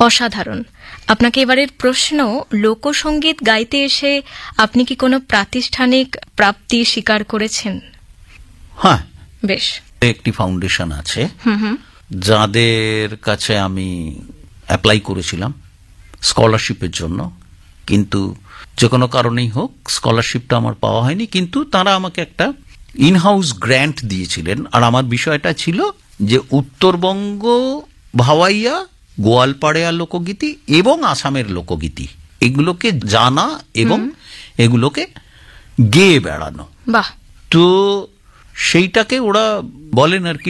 অসাধারণ। আপনাকে এবারের প্রশ্ন, লোকসঙ্গীত গাইতে এসে আপনি কি কোনো প্রাতিষ্ঠানিক প্রাপ্তি স্বীকার করেছেন? হ্যাঁ, বেশ। একটি ফাউন্ডেশন আছে যাদের কাছে আমি অ্যাপ্লাই করেছিলাম স্কলারশিপের জন্য, কিন্তু যে কোনো কারণেই হোক স্কলারশিপটা আমার পাওয়া হয়নি, কিন্তু তারা আমাকে একটা ইনহাউস গ্র্যান্ট দিয়েছিলেন। আর আমার বিষয়টা ছিল যে উত্তরবঙ্গ, ভাওয়াইয়া, গোয়ালপাড়িয়া লোকগীতি এবং আসামের লোকগীতি এগুলোকে জানা এবং এগুলোকে গেয়ে বেড়ানো। বাহ। তো সেইটাকে ওরা বলেন আর কি